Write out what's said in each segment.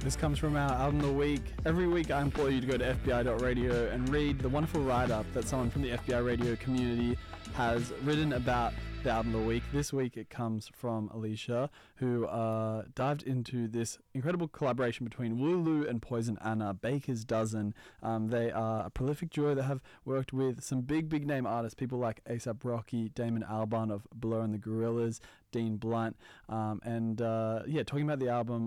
This comes from our album of the week. Every week I implore you to go to fbi.radio and read the wonderful write-up that someone from the FBI radio community has written about the album of the week. This week it comes from Alicia, who dived into this incredible collaboration between Wooloo and Poison Anna, Baker's Dozen. They are a prolific duo that have worked with some big name artists, people like A$AP Rocky, Damon Albarn of Blur and the Gorillaz, Dean Blunt, talking about the album,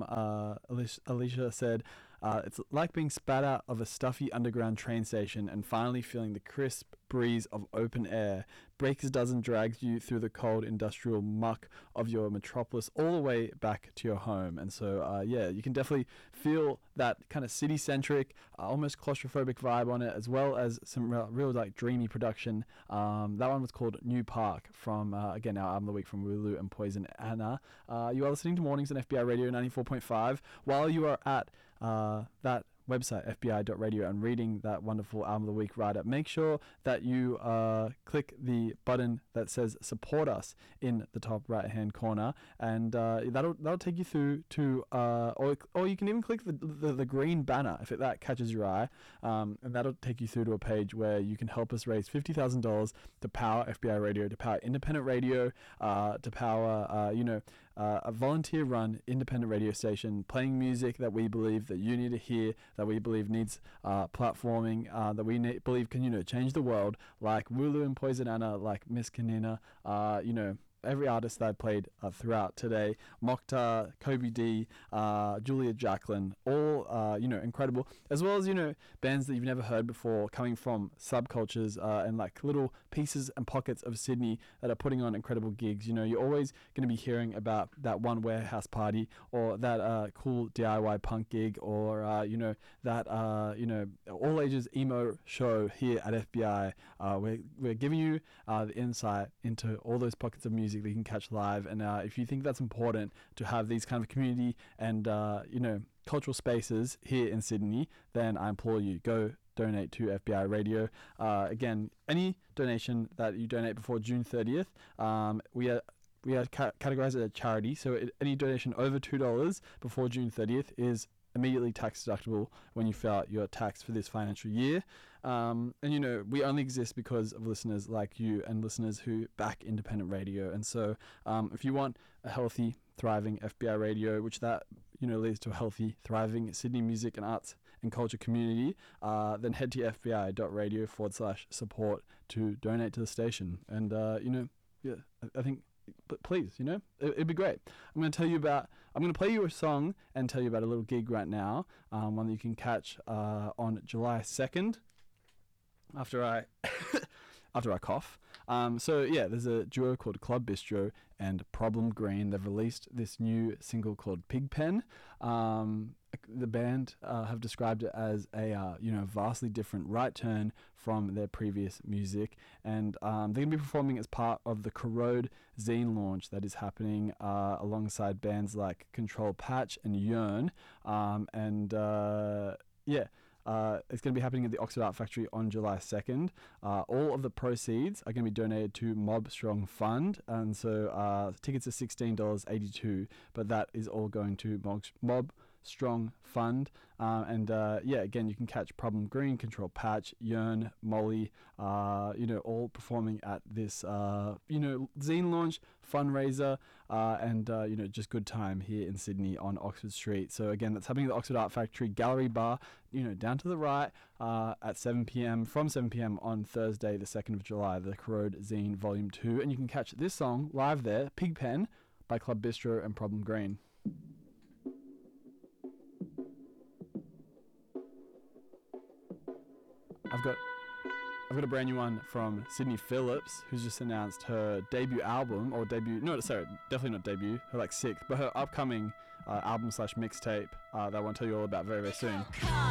Alicia said, it's like being spat out of a stuffy underground train station and finally feeling the crisp breeze of open air. Baker's Dozen drags you through the cold industrial muck of your metropolis all the way back to your home. And so, you can definitely feel that kind of city-centric, almost claustrophobic vibe on it, as well as some real like dreamy production. That one was called New Park from, again, our album of the week from Wooloo and Poison Anna. You are listening to Mornings on FBI Radio 94.5. While you are at that website, fbi.radio, and reading that wonderful album of the week write-up, make sure that you click the button that says support us in the top right hand corner, and that'll take you through to or you can even click the green banner if that catches your eye, and that'll take you through to a page where you can help us raise $50,000 to power FBI Radio, to power independent radio, to power a volunteer-run independent radio station playing music that we believe that you need to hear, that we believe needs platforming, that we believe can change the world, like Wooloo and Poison Anna, like Miss Kanina, every artist that I played throughout today, Mokhtar, Kobe D, Julia Jacqueline, all incredible, as well as bands that you've never heard before, coming from subcultures and like little pieces and pockets of Sydney that are putting on incredible gigs. You're always going to be hearing about that one warehouse party, or that cool DIY punk gig, or that all ages emo show here at FBI. We're giving you the insight into all those pockets of music that you can catch live, and if you think that's important to have these kind of community and cultural spaces here in Sydney, then I implore you, go donate to FBI Radio. Again, any donation that you donate before June 30th, we are categorized as a charity, so any donation over $2 before June 30th is immediately tax deductible when you fill out your tax for this financial year. We only exist because of listeners like you and listeners who back independent radio. And so if you want a healthy, thriving FBI radio, which that leads to a healthy, thriving Sydney music and arts and culture community, then head to fbi.radio/support to donate to the station. And I think, but please, it'd be great. I'm going to play you a song and tell you about a little gig right now, one that you can catch on July 2nd, after I cough. There's a duo called Club Bistro and Problem Green. They've released this new single called Pigpen. The band have described it as a vastly different right turn from their previous music, and they're going to be performing as part of the Corrode zine launch that is happening alongside bands like Control Patch and Yearn, it's going to be happening at the Oxford Art Factory on July 2nd. All of the proceeds are going to be donated to Mob Strong Fund, and so tickets are $16.82, but that is all going to Mob Strong Fund. Again, you can catch Problem Green, Control Patch, Yearn, Molly, all performing at this, zine launch fundraiser, just good time here in Sydney on Oxford Street. So again, that's happening at the Oxford Art Factory Gallery Bar, down to the right, at 7 p.m. from 7 p.m. on Thursday, the 2nd of July, the Corrode Zine Volume 2. And you can catch this song live there, Pigpen, by Club Bistro and Problem Green. I've got a brand new one from Sydney Phillips, who's just announced her debut album, definitely not debut, her like 6th, but her upcoming album/mixtape that I want to tell you all about very, very soon.